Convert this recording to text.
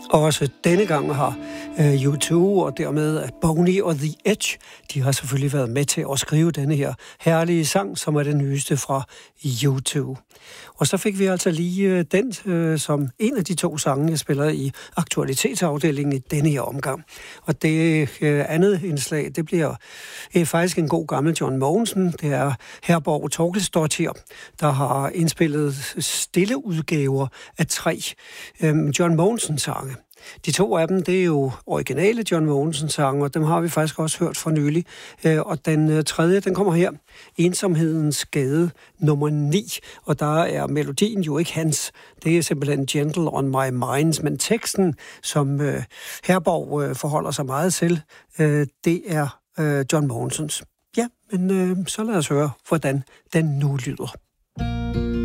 Også denne gang har U2 og dermed Boney og The Edge, de har selvfølgelig været med til at skrive denne her herlige sang, som er den nyeste fra U2. Og så fik vi altså lige den som en af de to sange, jeg spiller i aktualitetsafdelingen i denne her omgang. Og det andet indslag, det bliver faktisk en god gammel John Mogensen. Det er Herborg Torkelsdottir, der har indspillet stille udgaver af 3 John Mogensen-sange. De 2 af dem, det er jo originale John Mogensen-sange, og dem har vi faktisk også hørt for nylig. Og den tredje, den kommer her. Ensomhedens Gade nummer 9, og der er melodien jo ikke hans. Det er simpelthen Gentle on My Mind, men teksten, som Herborg forholder sig meget til, det er John Mogensens. Ja, men så lad os høre, hvordan den nu lyder.